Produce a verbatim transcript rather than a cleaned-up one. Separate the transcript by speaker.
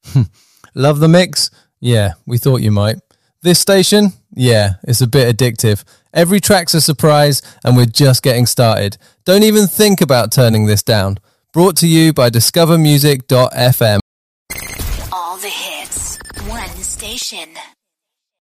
Speaker 1: Love the mix? Yeah, we thought you might. This station? Yeah, it's a bit addictive. Every track's a surprise, and we're just getting started. Don't even think about turning this down. Brought to you by discover music dot f m.
Speaker 2: All the hits, one station.